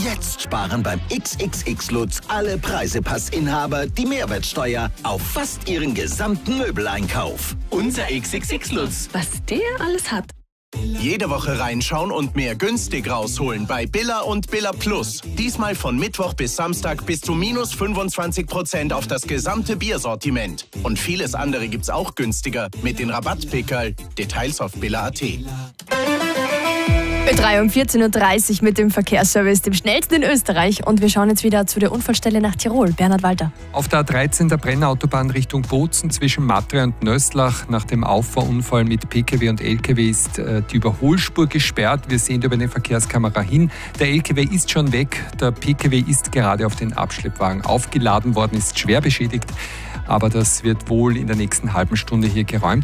Jetzt sparen beim XXX Lutz alle Preisepassinhaber die Mehrwertsteuer auf fast ihren gesamten Möbeleinkauf. Unser XXX Lutz. Was der alles hat. Jede Woche reinschauen und mehr günstig rausholen bei Billa und Billa Plus. Diesmal von Mittwoch bis Samstag bis zu minus 25% auf das gesamte Biersortiment. Und vieles andere gibt's auch günstiger mit den Rabattpickerl. Details auf billa.at. Ö3 um 14.30 Uhr mit dem Verkehrsservice, dem schnellsten in Österreich. Und wir schauen jetzt wieder zu der Unfallstelle nach Tirol. Bernhard Walter. Auf der A13 der Brennautobahn Richtung Bozen zwischen Matre und Nöstlach nach dem Auffahrunfall mit Pkw und Lkw ist die Überholspur gesperrt. Wir sehen über eine Verkehrskamera hin. Der Lkw ist schon weg. Der Pkw ist gerade auf den Abschleppwagen aufgeladen worden, ist schwer beschädigt. Aber das wird wohl in der nächsten halben Stunde hier geräumt.